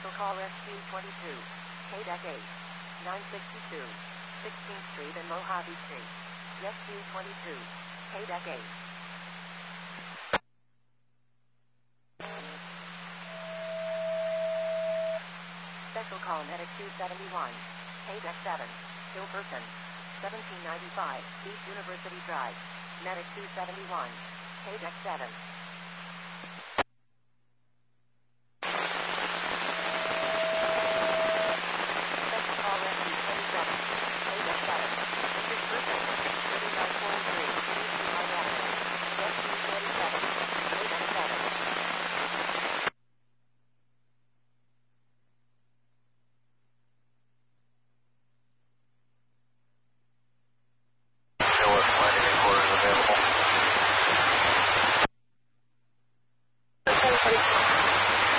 Special call SQ22. KDEC 8. 962. 16th Street and Mojave Street. SQ22. KDEC 8. Special call Medic 271. KDEC 7. Ill person. 1795 East University Drive. Medic 271. KDEC 7.